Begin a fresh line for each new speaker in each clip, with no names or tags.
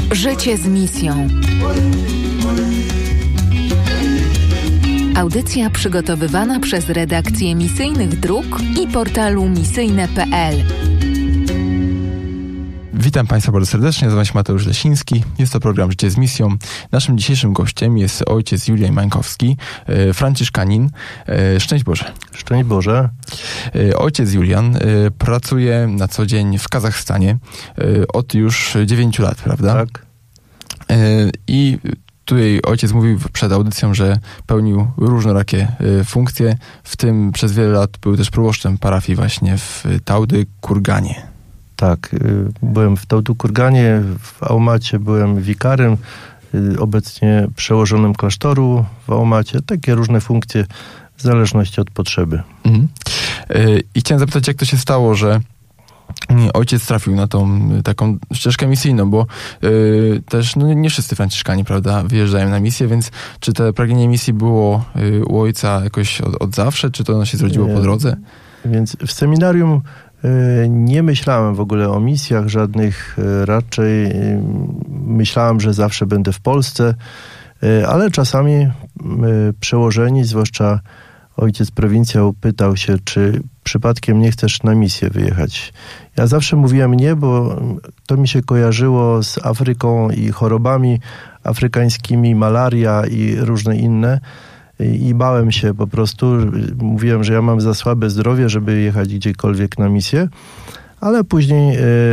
Życie z misją. Audycja przygotowywana przez redakcję Misyjnych Dróg i portalu misyjne.pl.
Witam Państwa bardzo serdecznie, nazywam się Mateusz Lesiński. Jest to program Życie z misją. Naszym dzisiejszym gościem jest ojciec Julian Mańkowski, franciszkanin. Szczęść Boże.
Szczęść Boże.
Ojciec Julian pracuje na co dzień w Kazachstanie od już 9 lat, prawda?
Tak.
I tutaj ojciec mówił przed audycją, że pełnił różnorakie funkcje, w tym przez wiele lat był też proboszczem parafii właśnie w Taudy-Kurganie.
Tak, byłem w Taudy-Kurganie, w Almacie byłem wikarym, obecnie przełożonym klasztoru w Almacie. Takie różne funkcje w zależności od potrzeby.
I chciałem zapytać, jak to się stało, że ojciec trafił na tą taką ścieżkę misyjną, bo też nie wszyscy franciszkanie, prawda, wyjeżdżają na misję, więc czy to pragnienie misji było u ojca jakoś od zawsze, czy to ono się zrodziło po drodze?
Więc w seminarium nie myślałem w ogóle o misjach żadnych, raczej myślałem, że zawsze będę w Polsce, ale czasami przełożeni, zwłaszcza ojciec prowincjał, pytał się, czy przypadkiem nie chcesz na misję wyjechać. Ja zawsze mówiłem nie, bo to mi się kojarzyło z Afryką i chorobami afrykańskimi, malaria i różne inne. I bałem się po prostu. Mówiłem, że ja mam za słabe zdrowie, żeby jechać gdziekolwiek na misję. Ale później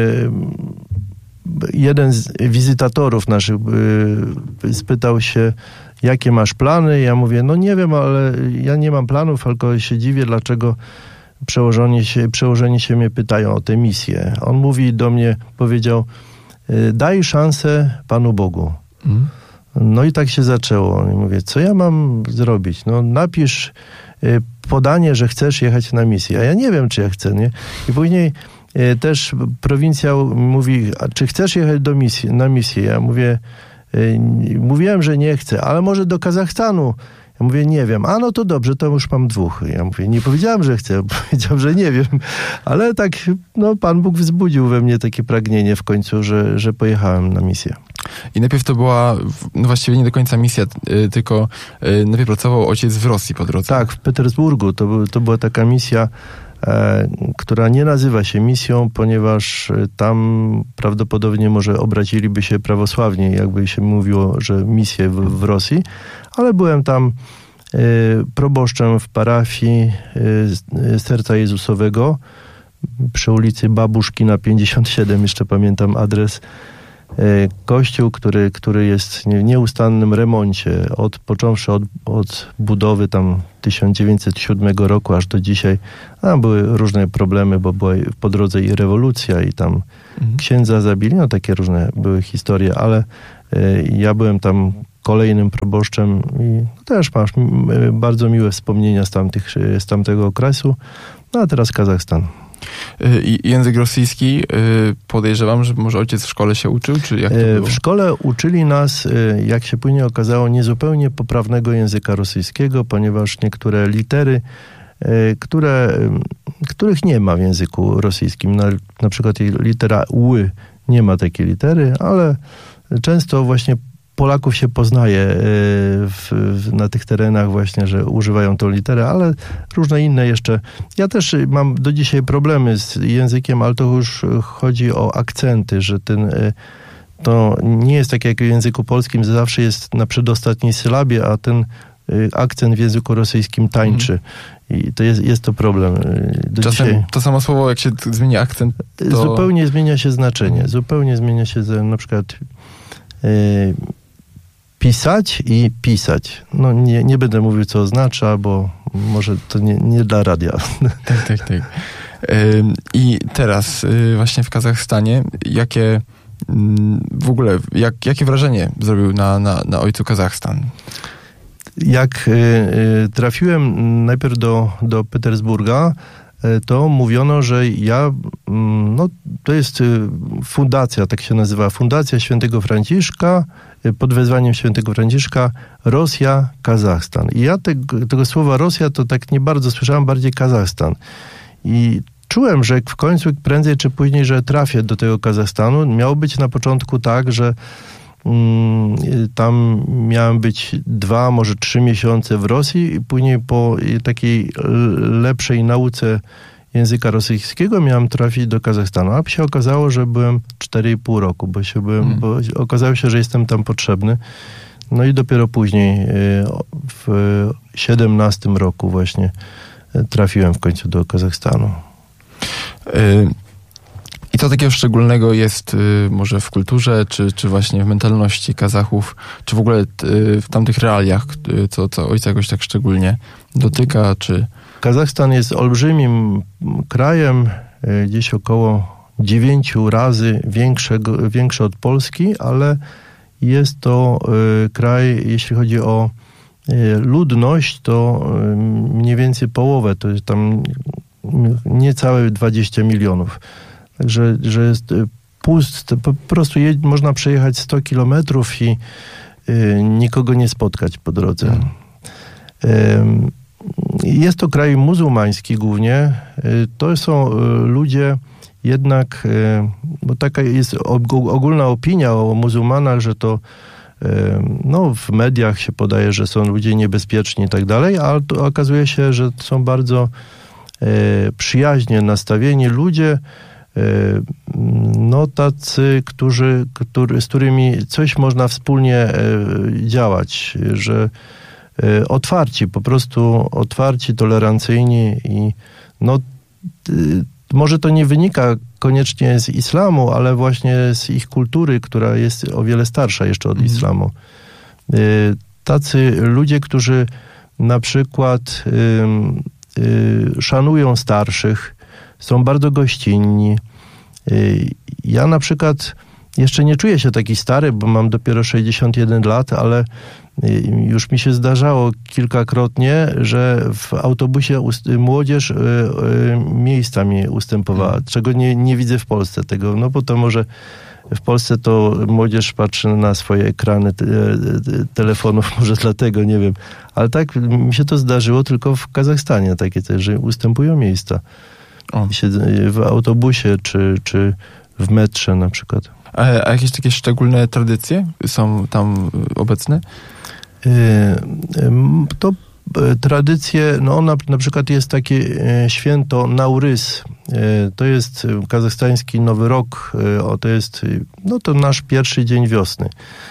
jeden z wizytatorów naszych spytał się, jakie masz plany? Ja mówię, no nie wiem, ale ja nie mam planów, tylko się dziwię, dlaczego przełożeni się mnie pytają o tę misję. On mówi do mnie, powiedział, daj szansę Panu Bogu. No i tak się zaczęło. I mówię, co ja mam zrobić? No napisz podanie, że chcesz jechać na misję. A ja nie wiem, czy ja chcę, nie? I później też prowincjał mówi, a czy chcesz jechać na misję? Ja mówię, mówiłem, że nie chcę, ale może do Kazachstanu. Ja mówię, nie wiem. A no to dobrze, to już mam 2. Ja mówię, nie powiedziałem, że chcę, powiedziałem, że nie wiem. Ale tak, no Pan Bóg wzbudził we mnie takie pragnienie w końcu, że pojechałem na misję.
I najpierw to była, no właściwie nie do końca misja, tylko najpierw pracował ojciec w Rosji po drodze.
Tak, w Petersburgu. To była taka misja, która nie nazywa się misją, ponieważ tam prawdopodobnie może obraziliby się prawosławni, jakby się mówiło, że misje w Rosji, ale byłem tam proboszczem w parafii Serca Jezusowego przy ulicy Babuszkina 57, jeszcze pamiętam adres. Kościół, który jest w nieustannym remoncie, począwszy od budowy tam 1907 roku aż do dzisiaj. Były różne problemy, bo była po drodze i rewolucja i tam księdza zabili, no takie różne były historie, ale ja byłem tam kolejnym proboszczem i też masz bardzo miłe wspomnienia z tamtego okresu, no a teraz Kazachstan.
I język rosyjski, podejrzewam, że może ojciec w szkole się uczył, czy jak to było?
W szkole uczyli nas, jak się później okazało, niezupełnie poprawnego języka rosyjskiego, ponieważ niektóre litery, których nie ma w języku rosyjskim, na przykład litera ły, nie ma takiej litery, ale często właśnie Polaków się poznaje na tych terenach właśnie, że używają tą literę, ale różne inne jeszcze. Ja też mam do dzisiaj problemy z językiem, ale to już chodzi o akcenty, że to nie jest tak jak w języku polskim, że zawsze jest na przedostatniej sylabie, a ten akcent w języku rosyjskim tańczy. I to jest to problem.
Czasem dzisiaj to samo słowo, jak się zmienia akcent, to
zupełnie zmienia się znaczenie. Zupełnie zmienia się na przykład pisać i pisać. No nie będę mówił, co oznacza, bo może to nie dla radia.
Tak. I teraz właśnie w Kazachstanie, jakie wrażenie zrobił na ojcu Kazachstan?
Jak trafiłem najpierw do Petersburga, to mówiono, że to jest fundacja, tak się nazywa, Fundacja Świętego Franciszka, pod wezwaniem Świętego Franciszka, Rosja, Kazachstan. I ja tego słowa Rosja to tak nie bardzo słyszałem, bardziej Kazachstan. I czułem, że w końcu prędzej czy później, że trafię do tego Kazachstanu. Miało być na początku tak, że tam miałem być 2, może 3 miesiące w Rosji i później po takiej lepszej nauce języka rosyjskiego miałem trafić do Kazachstanu. A się okazało, że byłem 4,5 roku, bo okazało się, że jestem tam potrzebny. No i dopiero później w 17 roku właśnie trafiłem w końcu do Kazachstanu.
I co takiego szczególnego jest może w kulturze, czy właśnie w mentalności Kazachów, czy w ogóle w tamtych realiach, co ojca jakoś tak szczególnie dotyka, czy...
Kazachstan jest olbrzymim krajem, gdzieś około 9 razy większy od Polski, ale jest to kraj, jeśli chodzi o ludność, to mniej więcej połowę, to jest tam niecałe 20 milionów. Także, że jest pusty, po prostu można przejechać 100 kilometrów i nikogo nie spotkać po drodze. Jest to kraj muzułmański głównie. To są ludzie jednak, bo taka jest ogólna opinia o muzułmanach, że to w mediach się podaje, że są ludzie niebezpieczni i tak dalej, ale to okazuje się, że są bardzo przyjaźnie nastawieni ludzie, tacy, z którymi coś można wspólnie działać, że otwarci, po prostu otwarci, tolerancyjni i może to nie wynika koniecznie z islamu, ale właśnie z ich kultury, która jest o wiele starsza jeszcze od islamu. Tacy ludzie, którzy na przykład szanują starszych, są bardzo gościnni. Ja na przykład jeszcze nie czuję się taki stary, bo mam dopiero 61 lat, ale już mi się zdarzało kilkakrotnie, że w autobusie młodzież miejsca mi ustępowała, czego nie widzę w Polsce tego, bo to może w Polsce to młodzież patrzy na swoje ekrany telefonów, może dlatego, nie wiem. Ale tak mi się to zdarzyło tylko w Kazachstanie, takie też, że ustępują miejsca. W autobusie czy w metrze na przykład.
A jakieś takie szczególne tradycje są tam obecne?
To tradycje, na przykład jest takie święto Naurys. To jest kazachstański Nowy Rok. To jest to nasz pierwszy dzień wiosny.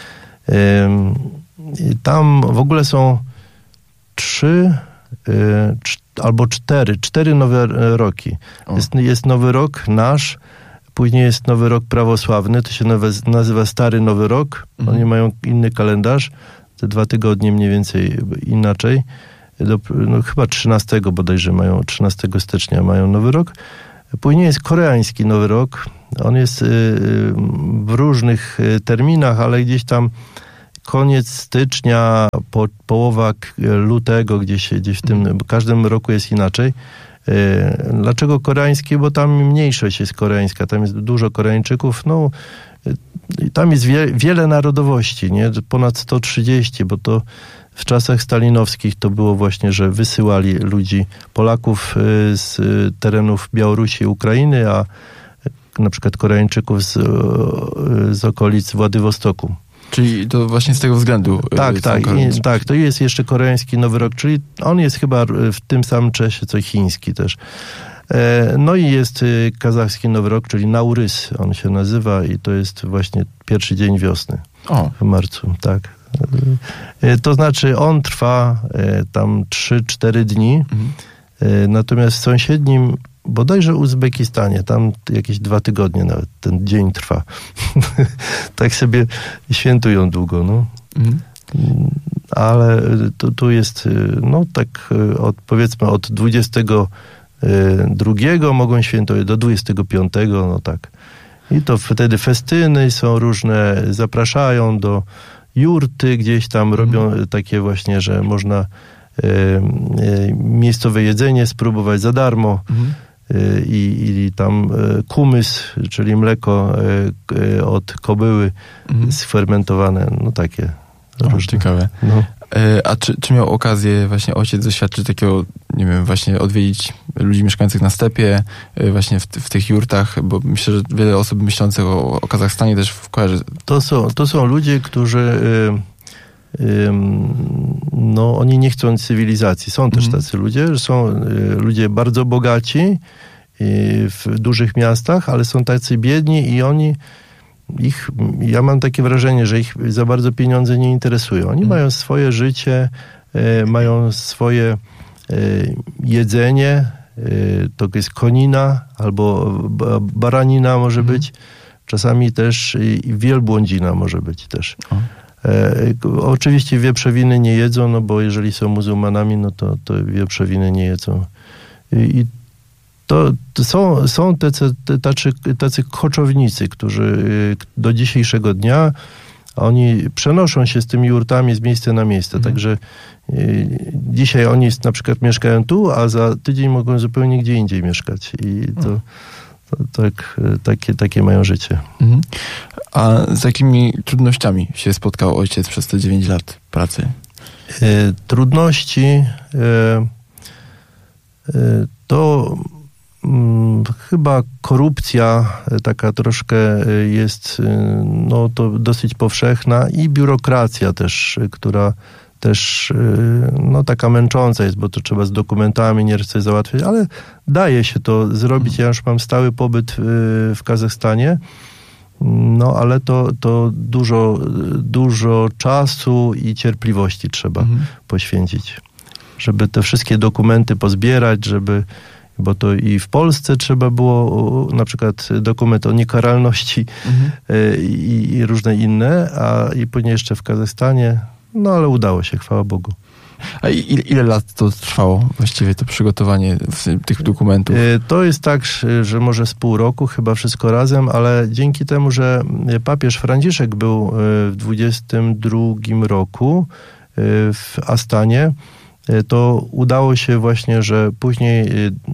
Tam w ogóle są 3 albo 4 nowe roki. Jest Nowy Rok nasz, później jest Nowy Rok prawosławny, to się nazywa Stary Nowy Rok. Oni mają inny kalendarz, te 2 tygodnie mniej więcej inaczej. Chyba 13 bodajże mają, 13 stycznia mają Nowy Rok. Później jest koreański Nowy Rok. On jest w różnych terminach, ale gdzieś tam koniec stycznia, połowa lutego, gdzieś w tym, każdym roku jest inaczej. Dlaczego koreański? Bo tam mniejszość jest koreańska, tam jest dużo Koreańczyków, tam jest wiele narodowości, nie? Ponad 130, bo to w czasach stalinowskich to było właśnie, że wysyłali ludzi, Polaków z terenów Białorusi i Ukrainy, a na przykład Koreańczyków z okolic Władywostoku.
Czyli to właśnie z tego względu.
Tak, to jest jeszcze koreański Nowy Rok, czyli on jest chyba w tym samym czasie, co chiński też. I jest kazachski Nowy Rok, czyli Naurys on się nazywa i to jest właśnie pierwszy dzień wiosny w marcu, tak. To znaczy on trwa tam 3-4 dni, natomiast w sąsiednim, bodajże Uzbekistanie, tam jakieś 2 tygodnie nawet ten dzień trwa. Tak sobie świętują długo, Ale tu jest, powiedzmy od 22 mogą świętować do 25, tak. I to wtedy festyny są różne, zapraszają do jurty, gdzieś tam robią takie właśnie, że można miejscowe jedzenie spróbować za darmo. I tam kumys, czyli mleko od kobyły sfermentowane, takie różne.
Ciekawe. A czy miał okazję właśnie ojciec doświadczyć takiego, nie wiem, właśnie odwiedzić ludzi mieszkających na stepie, właśnie w tych jurtach, bo myślę, że wiele osób myślących o Kazachstanie też kojarzy.
To są ludzie, którzy no oni nie chcą cywilizacji. Są też tacy ludzie, że są ludzie bardzo bogaci w dużych miastach, ale są tacy biedni i ja mam takie wrażenie, że ich za bardzo pieniądze nie interesują. Oni mają swoje życie, mają swoje jedzenie, to jest konina albo baranina może być, czasami też i wielbłądzina może być też. Oczywiście wieprzowiny nie jedzą, no bo jeżeli są muzułmanami, no to wieprzowiny nie jedzą. I to są tacy koczownicy, którzy do dzisiejszego dnia oni przenoszą się z tymi jurtami z miejsca na miejsce. Także dzisiaj oni na przykład mieszkają tu, a za tydzień mogą zupełnie gdzie indziej mieszkać. I takie mają życie.
A z jakimi trudnościami się spotkał ojciec przez te 9 lat pracy?
Trudności to chyba korupcja taka troszkę jest, no to dosyć powszechna i biurokracja też, która też no taka męcząca jest, bo to trzeba z dokumentami nieraz załatwiać, ale daje się to zrobić. Ja już mam stały pobyt w Kazachstanie, no ale to dużo czasu i cierpliwości trzeba poświęcić, żeby te wszystkie dokumenty pozbierać, bo to i w Polsce trzeba było na przykład dokument o niekaralności i różne inne, i później jeszcze w Kazachstanie, no ale udało się, chwała Bogu.
A ile lat to trwało właściwie to przygotowanie tych dokumentów?
To jest tak, że może z pół roku chyba wszystko razem, ale dzięki temu, że papież Franciszek był w 22 roku w Astanie, to udało się właśnie, że później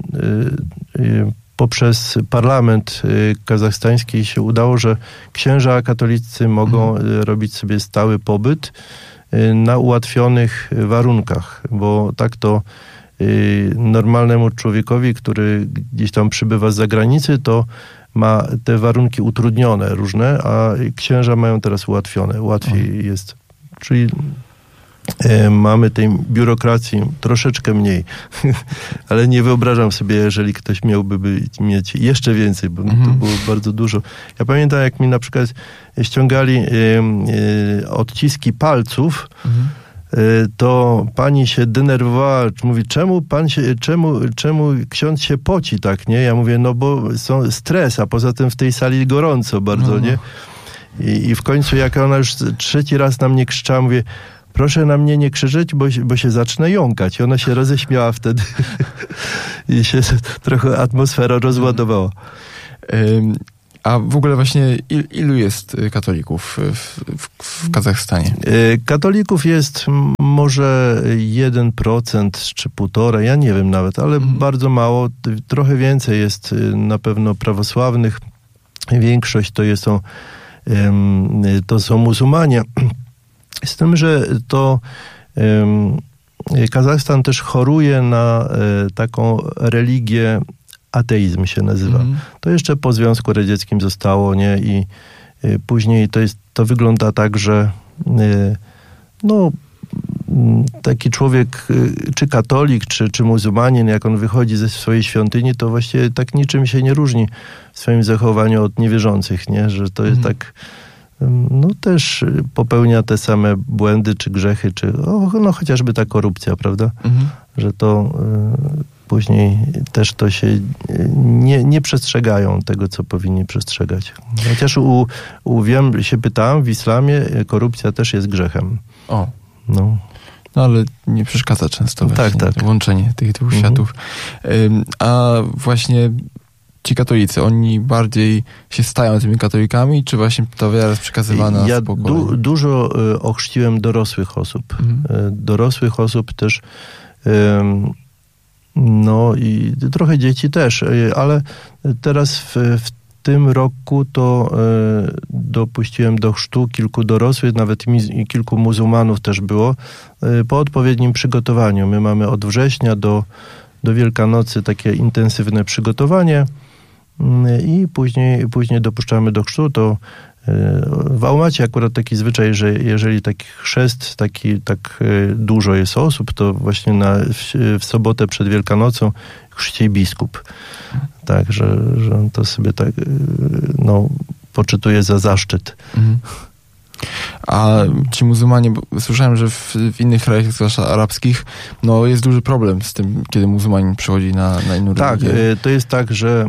poprzez parlament kazachstański się udało, że księża katolicy mogą robić sobie stały pobyt na ułatwionych warunkach, bo tak to normalnemu człowiekowi, który gdzieś tam przybywa z zagranicy, to ma te warunki utrudnione różne, a księża mają teraz ułatwione. Łatwiej jest. Czyli mamy tej biurokracji troszeczkę mniej, ale nie wyobrażam sobie, jeżeli ktoś miałby mieć jeszcze więcej, bo to było bardzo dużo. Ja pamiętam, jak mi na przykład ściągali odciski palców, to pani się denerwowała, mówi, czemu ksiądz się poci tak, nie? Ja mówię, no bo są stres, a poza tym w tej sali gorąco bardzo, nie? I w końcu, jak ona już 3. raz na mnie krzyczała, mówię, proszę na mnie nie krzyczeć, bo się zacznę jąkać. I ona się roześmiała wtedy i się trochę atmosfera rozładowała.
A w ogóle właśnie ilu jest katolików w Kazachstanie?
Katolików jest może 1% czy 1,5%, ja nie wiem nawet, ale bardzo mało. Trochę więcej jest na pewno prawosławnych. Większość to są muzułmanie. Z tym, że to Kazachstan też choruje na taką religię, ateizm się nazywa. To jeszcze po Związku Radzieckim zostało, nie? I później to wygląda tak, że no taki człowiek, czy katolik, czy muzułmanin, jak on wychodzi ze swojej świątyni, to właściwie tak niczym się nie różni w swoim zachowaniu od niewierzących, nie? Że to jest tak, no też popełnia te same błędy, czy grzechy, czy no chociażby ta korupcja, prawda? Że to później też to się nie przestrzegają tego, co powinni przestrzegać. Chociaż wiem, się pytałem, w islamie korupcja też jest grzechem. No
ale nie przeszkadza często
tak.
łączenie tych dwóch światów. A właśnie ci katolicy, oni bardziej się stają tymi katolikami, czy właśnie ta wiara jest przekazywana z pokolenia?
Dużo ochrzciłem dorosłych osób. Dorosłych osób też, no i trochę dzieci też, ale teraz w tym roku to dopuściłem do chrztu kilku dorosłych, nawet i kilku muzułmanów też było, po odpowiednim przygotowaniu. My mamy od września do Wielkanocy takie intensywne przygotowanie i później dopuszczamy do chrztu. To w Aumacie akurat taki zwyczaj, że jeżeli taki chrzest, tak dużo jest osób, to właśnie w sobotę przed Wielkanocą chrzci biskup. Tak, że to sobie tak poczytuje za zaszczyt.
Mhm. A ci muzułmanie, bo słyszałem, że w innych krajach, zwłaszcza arabskich, jest duży problem z tym, kiedy muzułmanin przychodzi na inną religię.
Tak, to jest tak, że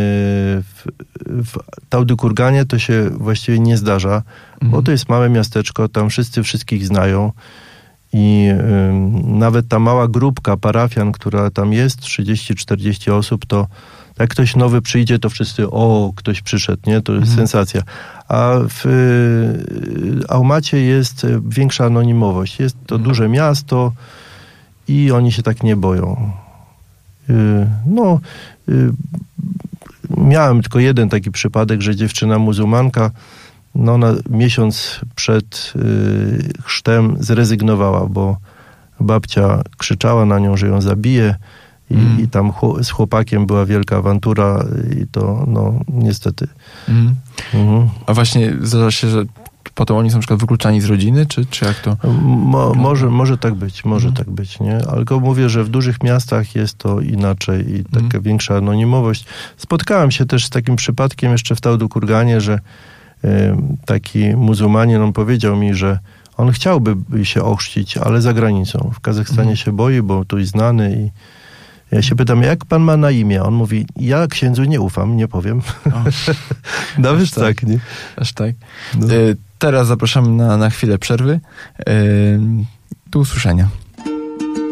w Taudykurganie to się właściwie nie zdarza, bo to jest małe miasteczko, tam wszyscy wszystkich znają i nawet ta mała grupka parafian, która tam jest, 30-40 osób, to jak ktoś nowy przyjdzie, to wszyscy, ktoś przyszedł, nie? To jest sensacja. A w Aumacie jest większa anonimowość. Jest to duże miasto i oni się tak nie boją. Miałem tylko jeden taki przypadek, że dziewczyna muzułmanka ona miesiąc przed chrztem zrezygnowała, bo babcia krzyczała na nią, że ją zabije. I tam z chłopakiem była wielka awantura i to, niestety.
A właśnie zdarza się, że potem oni są na przykład wykluczani z rodziny, czy jak to?
Może tak być, tak być, nie? Ale tylko mówię, że w dużych miastach jest to inaczej i taka większa anonimowość. Spotkałem się też z takim przypadkiem jeszcze w Taudykurganie, że taki muzułmanin, on powiedział mi, że on chciałby się ochrzcić, ale za granicą. W Kazachstanie się boi, bo tu jest znany i ja się pytam, jak pan ma na imię? On mówi, ja księdzu nie ufam, nie powiem. Nawet tak, nie?
Aż tak. Teraz zapraszamy na chwilę przerwy. Do usłyszenia.